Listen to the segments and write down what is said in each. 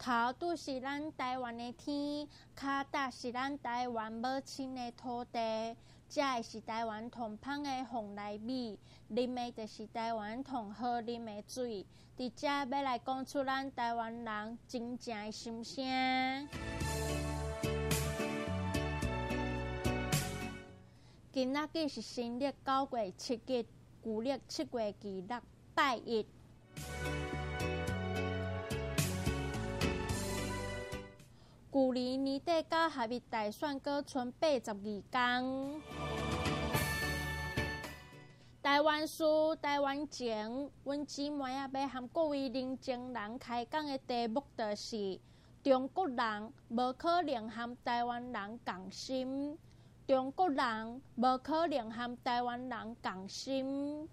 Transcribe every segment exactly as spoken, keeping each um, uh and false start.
头拄是咱台湾的天，脚踏是咱台湾母亲的土地，食的是台湾同芳的凤梨米，啉的就是台湾同好啉的水。伫遮要来讲出咱台湾人真正的心声。今仔日是新历九月七日，旧历七月二六拜一。距离年底到合日大选，阁剩八十二天。台湾事、台湾情，阮姊妹啊要和各位认真人开讲的题目，就是中国人无可能和台湾人共心。中国人无可能和台湾人共心。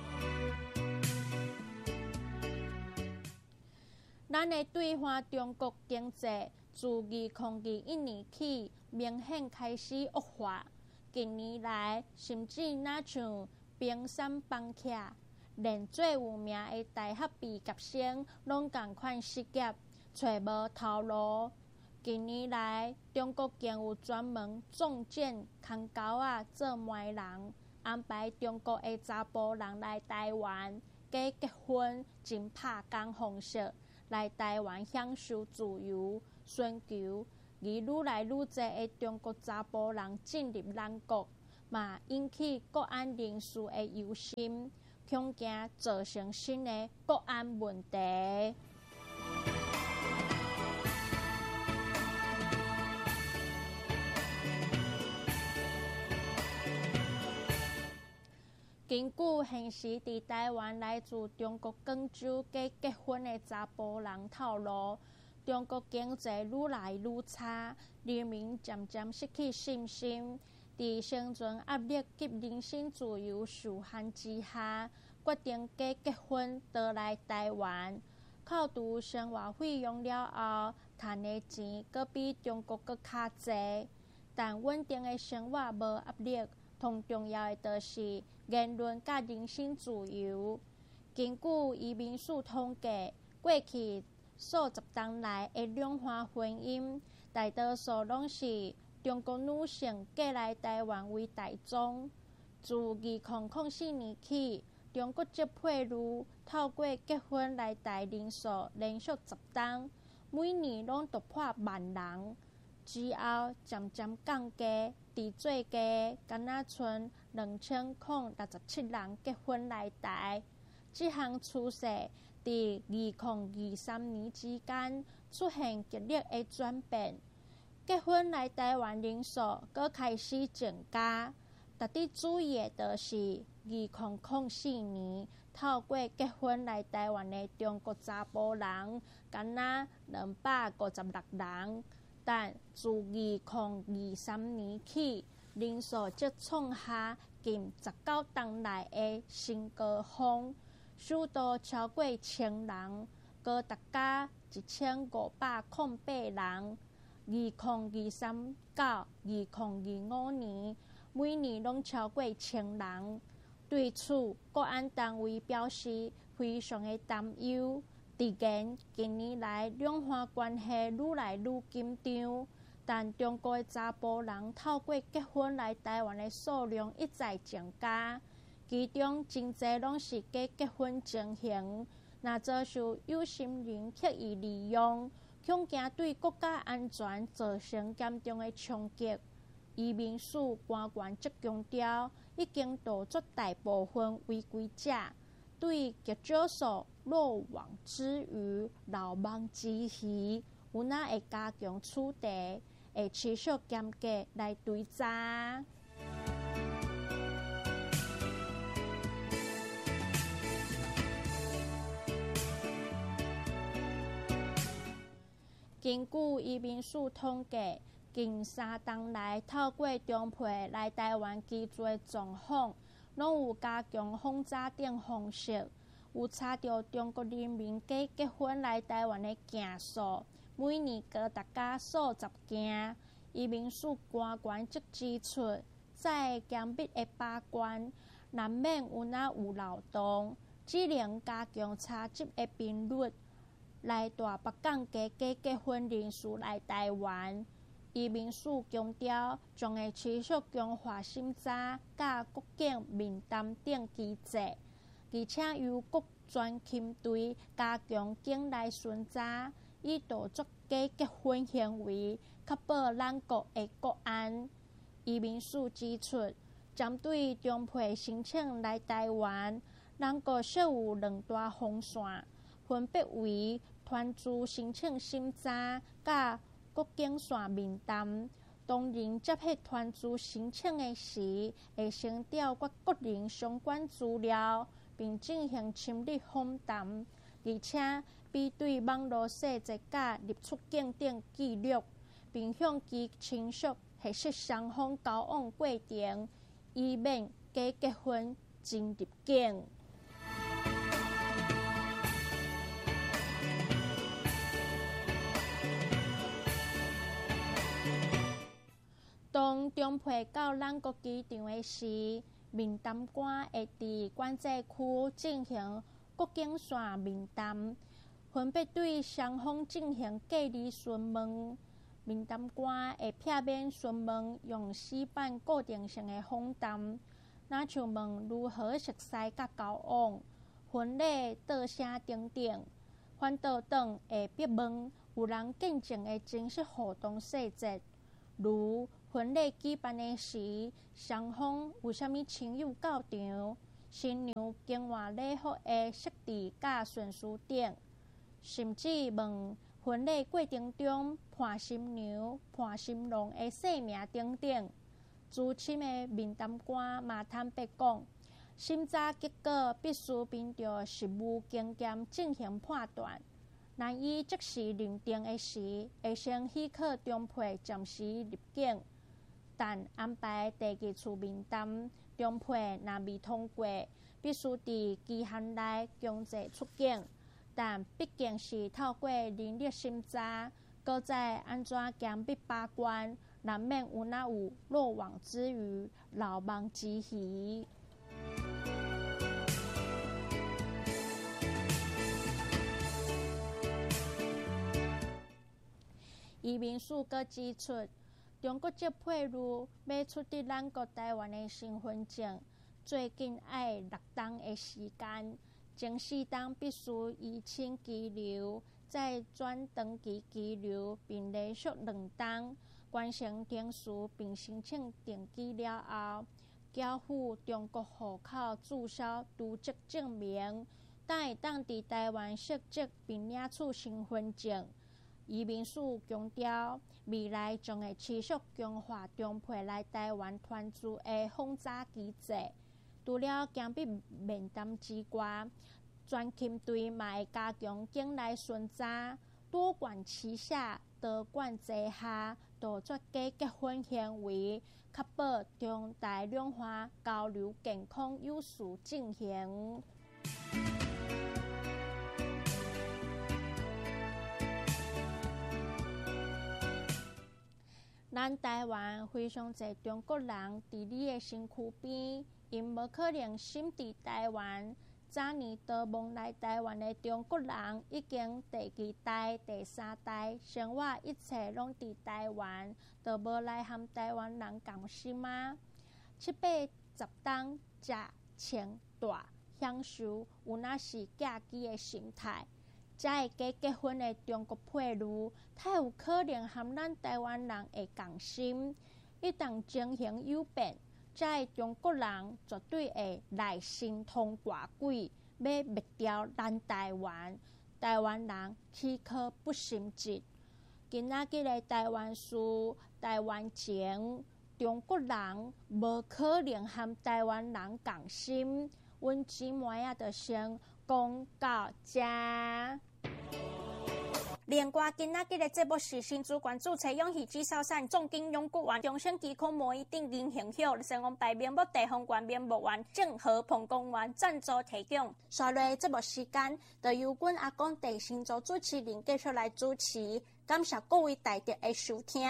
咱的对华中国经济自二零二一年起明显开始恶化，近年来甚至若像冰山崩起，连最有名的大学毕业生拢同款失业，找无头路。近年来，中国竟有专门重建空沟仔做媒人，安排中国的查甫人来台湾假结婚，真拍工方式来台湾享受自由，寻求而愈来愈多的中国查甫人进入咱国，嘛引起国安人士的忧心，恐惊造成新的国安问题。根据现时伫台湾来自中国广州假结婚的查甫人透露，中国经济愈来愈差，人民渐渐失去信心。伫生存压力及人身自由受限之下，决定假结婚倒来台湾。扣除生活费用了后，赚的钱阁比中国阁较济，但稳定的生活无压力。同重要的就是言论甲人身自由。根据移民署统计，过去数十年来的两化婚姻，大多数拢是中国女性嫁来台湾为大宗。自二零零四年起，中国籍配偶透过结婚来台人数连续十档，每年拢突破万人。之后渐渐降低，伫最低敢若剩两千零六十七人结婚来台。这项趋势伫二零二三年之间出现剧烈的转变，结婚来台湾人数阁开始增加。值得注意的就是二零零四年透过结婚来台湾的中国查甫人，敢若两百五十六人。但自二零二三年起，人数则创下近十九年来的新高峰，数度超过千人，高达到一千五百零八人。二零二三到二零二五年，每年拢超过千人。对此，国安单位表示非常的担忧。直言近年来两岸关系愈来愈紧张，但中国的查甫人透过结婚来台湾的数量一再增加，其中真侪拢是假结婚情形，若遭受有心人刻意利用，恐惊对国家安全造成严重的冲击。移民署官员则强调，已经杜绝大部分违规者。对极少数漏网之鱼、漏网之鱼，有哪会加强处理，会持续严格来追查。根据移民署统计，近三年来透过中配来台湾居住的状况，拢有加强轰炸等方式，有查到中国人民假结婚来台湾的件数，每年高达到数十件。移民署官员则指出，在严密的把关，难免有哪有漏洞，只能加强查缉的频率， 来大北港家家结婚人士来台湾。移民署强调，将会持续强化审查、甲国境面谈等机制，而且由各专勤队加强境内巡查，以杜绝假结婚行为，确保咱国的国安。移民署指出，针对中配申请来台湾，咱国设有两大防线，分别为团资申请审查、甲国境线面谈。当人接获团资申请的时，会先调阅个人相关资料，并进行深入访谈，而且比对网络细节甲入出境等记录，并向其亲属核实双方交往过程，以免假结婚真入境。当中配到咱国机场的时，面谈官会伫管制区进行国境线面谈，分别对双方进行隔离询问。面谈官会避免询问用死板固定性的访谈，若像问如何熟悉甲交往、婚礼倒啥等等，反倒等会逼问有人见证的真实互动细节，如婚礼举办的时，双方有啥物亲友到场，新娘更换礼服的设置甲顺序等，甚至问婚礼过程中伴新娘、伴新郎的姓名等等。资深的面谈官嘛坦白讲，审查结果必须凭着实务经验进行判断。难以即时认定的时，会先许可中配暂时入境。但安排第二次面谈，中配若未通过，必须伫期限内强制出境。但毕竟是透过人力审查，搁再安怎严密把关，难免有哪有漏网之鱼、漏网之鱼。移民署阁指出，中国籍配偶要出得咱国台湾的身份证，最近爱六天的时间，前四天必须移请居留，再转登记居留，并连续两天完成程序并申请登记了后，交付中国户口注销渎职证明，才会当伫台湾设籍并领取身份证。移民署强调，未来将会持续强化中配来台湾团资的访查机制。除了严密面谈之外，专勤队嘛会加强境内巡查，多管齐下、多管齐下，杜绝假结婚行为，确保中台两岸交流健康有序进行。咱台湾非常侪中国人伫你的身躯边，因无可能心伫台湾。早年逃亡来台湾的中国人，已经第二代、第三代生活一切拢伫台湾，就无来和台湾人共心吗？七八十当食穿大享受，有那是嫁鸡的心态。才会假结婚的中国配偶，太有可能和咱台湾人会共心。一旦情形有变，才会中国人绝对会来心通挂鬼，要灭掉咱台湾。台湾人岂可不心急？今仔日的台湾事、台湾情，中国人无可能和台湾人共心。阮姊妹啊，就先讲到这。连挂今仔日的节目是新主管注册永续至少产重金永固丸终身健康模一定银行hiệu成功白面膜地方冠面膜丸正和彭公丸赞助提供。下来节目时间，就由阮阿公地新组主持人继续来主持，感谢各位大德的收听。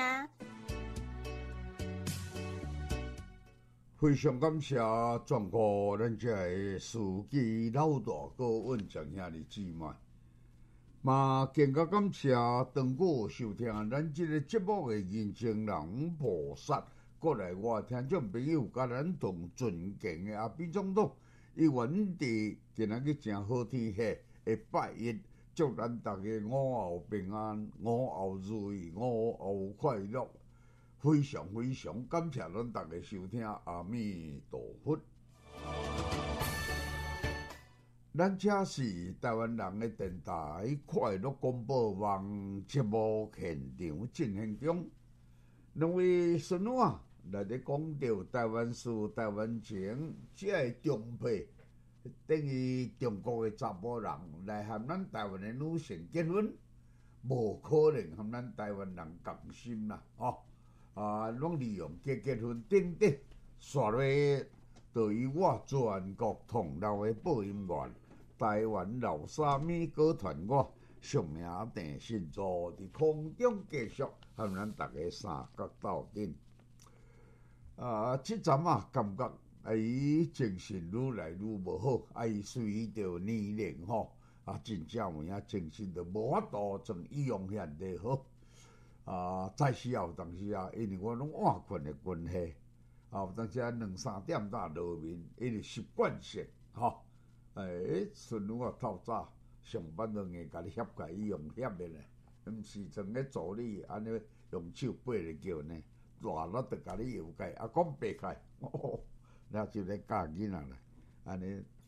非常感谢全国咱这个司机老大哥、阮众兄弟姊妹。 嘛，更加感谢长久收听咱即个节目的认真人菩萨，过来我听众朋友甲咱同尊敬的阿比总统，伊原伫今仔日真好天气，会拜一，祝咱大家午后平安，午后如意，午后快乐，非常非常感谢咱大家收听，阿弥陀佛。咱这是台湾人的电台快乐广播网节目现场进行中，两位孙女啊，来咧讲到台湾事、台湾情，即个中配等于中国的查甫人来和咱台湾的女性结婚，无可能和咱台湾人共心啦，吼、哦、啊，拢利用结结婚等等，煞落对于我全国同胞的播音员。台湾老三米歌团我上名定信座伫空中继续和咱大家三角斗阵。啊，即阵啊，感觉啊伊精神愈来愈无好，啊伊随着年龄吼，啊真正有影精神就无法度像以往现在好。啊，早时啊有当时啊，因为我拢晚困的关系，啊有当时啊两三点才落眠，因为习惯性吼。诶，孙女啊，透早上班都硬甲你翕甲伊用翕的呢，毋是像咧助理安尼用手背咧叫呢，热了就甲你摇解，啊讲白开，哦，那就咧教囡仔啦，安尼